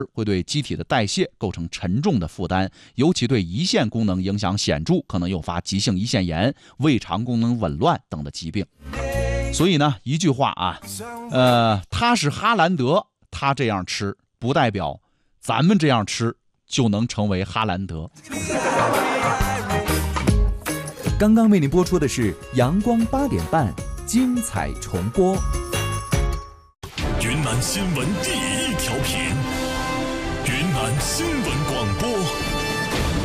会对机体的代谢构成沉重的负担，尤其对胰腺功能影响显著，可能诱发急性胰腺炎、胃肠功能紊乱等的疾病。所以呢，一句话啊，他是哈兰德，他这样吃，不代表咱们这样吃就能成为哈兰德。 刚刚为您播出的是阳光8点半精彩重播。 云南新闻第一调频，云南新闻广播。